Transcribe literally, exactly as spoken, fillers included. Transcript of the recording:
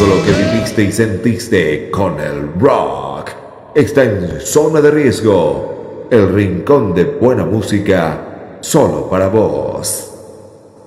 todo lo que viviste y sentiste con el rock está en Zona de Riesgo, el rincón de buena música solo para vos.